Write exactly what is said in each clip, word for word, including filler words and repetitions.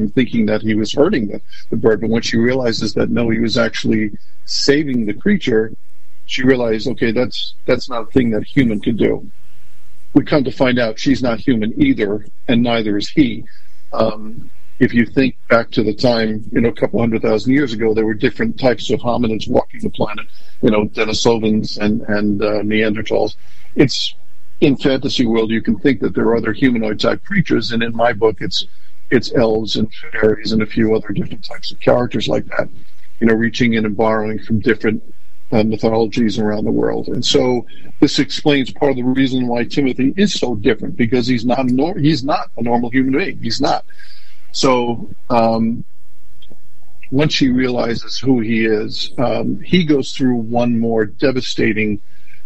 from thinking that he was hurting the, the bird. But when she realizes that, no, he was actually saving the creature, she realized, okay, that's that's not a thing that a human could do. We come to find out she's not human either, and neither is he. Um, if you think back to the time, you know, a couple hundred thousand years ago, there were different types of hominids walking the planet, you know, Denisovans and, and uh, Neanderthals. It's in fantasy world, you can think that there are other humanoid-type creatures, and in my book, it's it's elves and fairies and a few other different types of characters like that, you know, reaching in and borrowing from different Uh, mythologies around the world. And so this explains part of the reason why Timothy is so different, because he's not nor- he's not a normal human being. He's not. So um, once she realizes who he is, um, he goes through one more devastating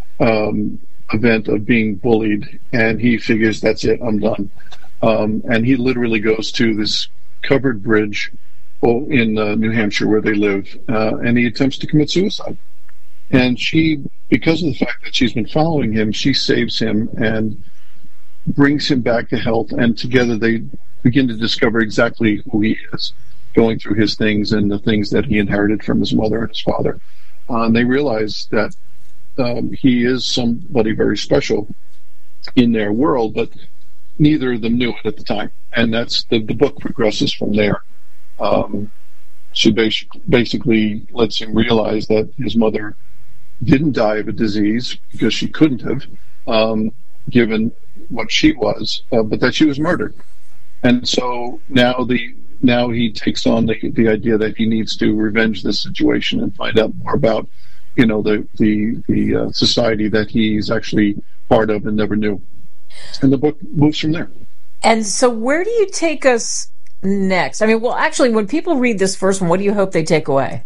um, event of being bullied, and he figures, that's it, I'm done. Um, and he literally goes to this covered bridge in uh, New Hampshire where they live, uh, and he attempts to commit suicide. And she, because of the fact that she's been following him, she saves him and brings him back to health. And together they begin to discover exactly who he is, going through his things and the things that he inherited from his mother and his father. Uh, and they realize that um, he is somebody very special in their world, but neither of them knew it at the time. And that's the, the book progresses from there. Um, she basically, basically lets him realize that his mother didn't die of a disease, because she couldn't have, um, given what she was, uh, but that she was murdered. And so now the now he takes on the the idea that he needs to revenge this situation and find out more about, you know, the the the uh, society that he's actually part of and never knew. And the book moves from there. And so, where do you take us next? I mean, well, actually, when people read this first one, what do you hope they take away?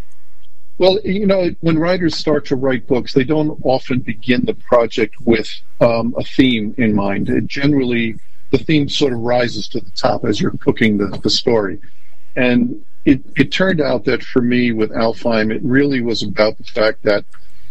Well, you know, when writers start to write books, they don't often begin the project with um, a theme in mind. It generally, the theme sort of rises to the top as you're cooking the, the story. And it, it turned out that for me with Alfheim, it really was about the fact that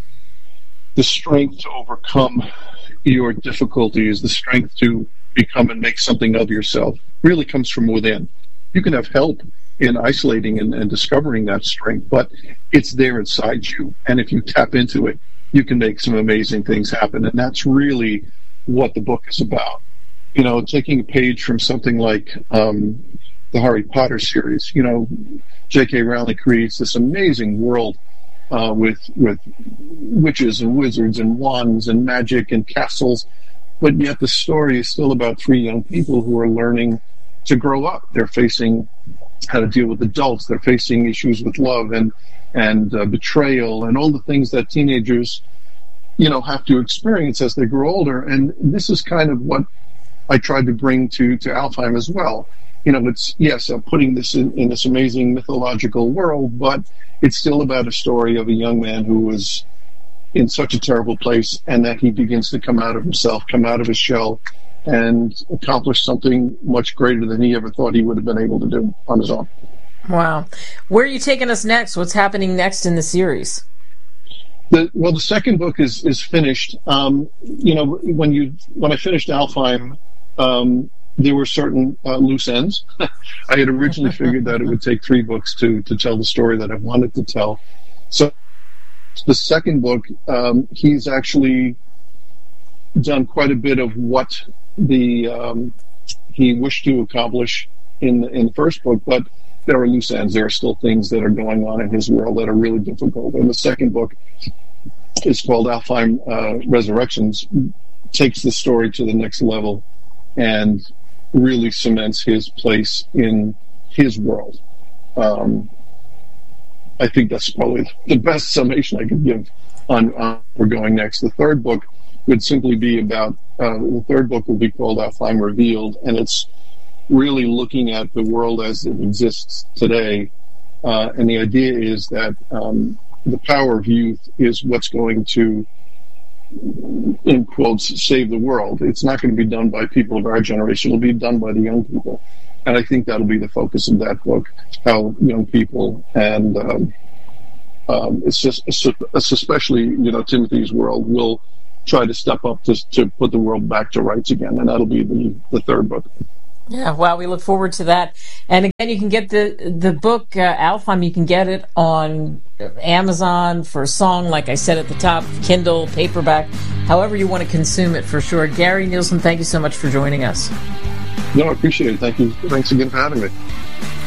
the strength to overcome your difficulties, the strength to become and make something of yourself, really comes from within. You can have help in isolating and, and discovering that strength, but it's there inside you. And if you tap into it, you can make some amazing things happen. And that's really what the book is about. You know, taking a page from something like um, the Harry Potter series, you know, J K Rowling creates this amazing world uh, with with witches and wizards and wands and magic and castles, but yet the story is still about three young people who are learning to grow up. They're facing how to deal with adults. They're facing issues with love and and uh, betrayal and all the things that teenagers, you know, have to experience as they grow older. And this is kind of what I tried to bring to to Alfheim as well. You know, it's, yes, I'm putting this in, in this amazing mythological world, but it's still about a story of a young man who was in such a terrible place, and that he begins to come out of himself, come out of his shell, and accomplish something much greater than he ever thought he would have been able to do on his own. Wow. Where are you taking us next? What's happening next in the series? The, well, the second book is is finished. Um, you know, when you when I finished Alfheim, um, there were certain uh, loose ends. I had originally figured that it would take three books to to tell the story that I wanted to tell. So the second book, um, he's actually done quite a bit of what the um, he wished to accomplish in the, in the first book, but there are loose ends. There are still things that are going on in his world that are really difficult. And the second book is called Alfheim uh, Resurrections, takes the story to the next level and really cements his place in his world. Um, I think that's probably the best summation I could give on, on where we're going next. The third book would simply be about, uh, the third book will be called Alfheim Revealed, and it's really looking at the world as it exists today. Uh, and the idea is that um, the power of youth is what's going to, in quotes, save the world. It's not going to be done by people of our generation. It'll be done by the young people. And I think that'll be the focus of that book, how young people and um, um, it's just it's especially, you know, Timothy's world will try to step up to to put the world back to rights again, and that'll be the, the third book. Yeah, well, we look forward to that. And again, you can get the the book, uh, Alfheim, you can get it on Amazon for a song, like I said at the top, Kindle, paperback, however you want to consume it for sure. Gary Nielsen, thank you so much for joining us. No, I appreciate it. Thank you. Thanks again for having me.